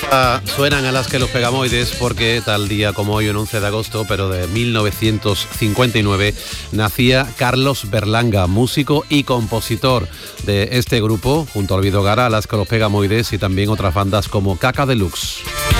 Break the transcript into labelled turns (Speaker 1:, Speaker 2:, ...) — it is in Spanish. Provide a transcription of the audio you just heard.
Speaker 1: Suenan a las que los Pegamoides porque tal día como hoy, en 11 de agosto, pero de 1959, nacía Carlos Berlanga, músico y compositor de este grupo, junto a Olvido Gara, a las que los Pegamoides y también otras bandas como Caca Deluxe.